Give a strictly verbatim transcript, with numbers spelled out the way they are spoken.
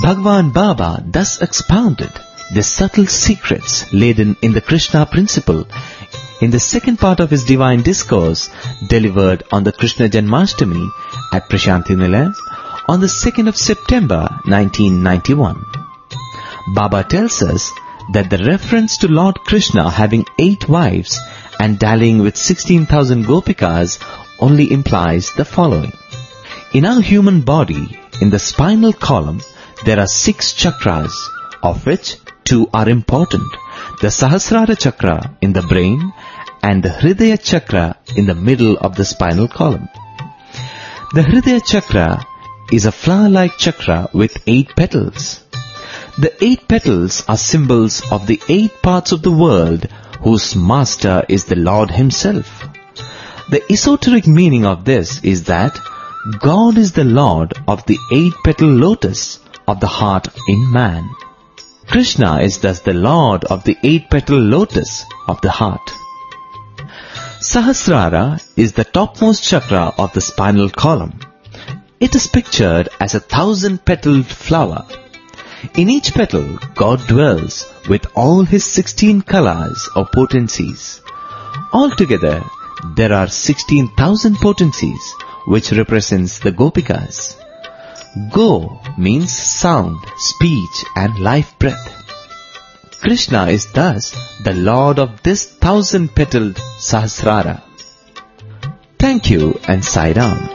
Bhagwan Baba thus expounded the subtle secrets laden in the Krishna principle in the second part of his divine discourse delivered on the Krishna Janmashtami at Prashanti Nilayam on the second of September nineteen ninety-one. Baba tells us that the reference to Lord Krishna having eight wives and dallying with sixteen thousand gopikas only implies the following. In our human body, in the spinal column, there are six chakras, of which two are important. The Sahasrara chakra in the brain and the Hridaya chakra in the middle of the spinal column. The Hridaya chakra is a flower-like chakra with eight petals. The eight petals are symbols of the eight parts of the world whose master is the Lord himself. The esoteric meaning of this is that God is the Lord of the eight-petal lotus of the heart in man. Krishna is thus the Lord of the eight-petal lotus of the heart. Sahasrara is the topmost chakra of the spinal column. It is pictured as a thousand-petaled flower. In each petal, God dwells with all his sixteen kalas or potencies. Altogether, there are sixteen thousand potencies, which represents the gopikas. Go means sound, speech and life breath. Krishna is thus the Lord of this thousand-petaled Sahasrara. Thank you and Sai Ram.